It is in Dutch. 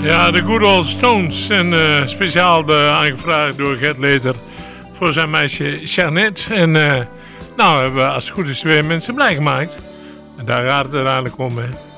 Ja, de Good Old Stones. En speciaal aangevraagd door Gert Leder voor zijn meisje Jeannette. En nou hebben we als het goed is 2 mensen blij gemaakt. En daar gaat het er eigenlijk om, hè.